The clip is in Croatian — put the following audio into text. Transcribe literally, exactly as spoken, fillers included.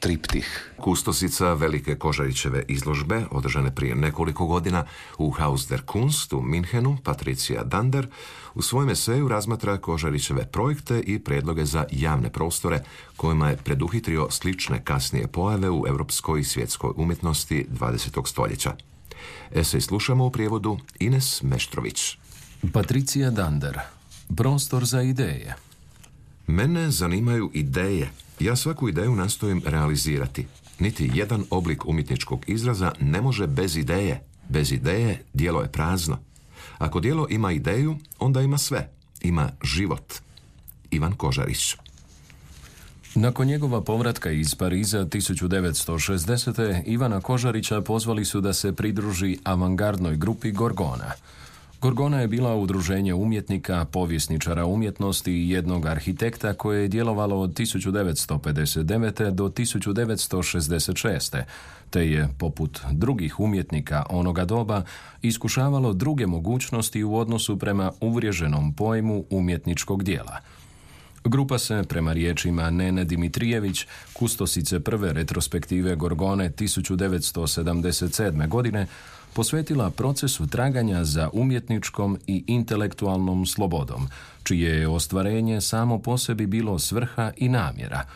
triptih. Kustosica velike Kožarićeve izložbe, održane prije nekoliko godina u Haus der Kunst u Minhenu, Patricija Dander, u svojem eseju razmatra Kožarićeve projekte i predloge za javne prostore kojima je preduhitrio slične kasnije pojave u europskoj i svjetskoj umjetnosti dvadesetog stoljeća. Esej slušamo u prijevodu Ines Meštrović. Patricija Dander. Prostor za ideje. Mene zanimaju ideje. Ja svaku ideju nastojim realizirati. Niti jedan oblik umjetničkog izraza ne može bez ideje. Bez ideje djelo je prazno. Ako djelo ima ideju, onda ima sve. Ima život. Ivan Kožarić. Nakon njegova povratka iz Pariza tisuću devetsto šezdesete. Ivana Kožarića pozvali su da se pridruži avangardnoj grupi Gorgona. Gorgona je bila udruženje umjetnika, povjesničara umjetnosti i jednog arhitekta koje je djelovalo od tisuću devetsto pedeset devete. do tisuću devetsto šezdeset šeste. te je, poput drugih umjetnika onoga doba, iskušavalo druge mogućnosti u odnosu prema uvriježenom pojmu umjetničkog djela. Grupa se, prema riječima Nene Dimitrijević, kustosice prve retrospektive Gorgone tisuću devetsto sedamdeset sedme. godine, posvetila procesu traganja za umjetničkom i intelektualnom slobodom, čije je ostvarenje samo po sebi bilo svrha i namjera,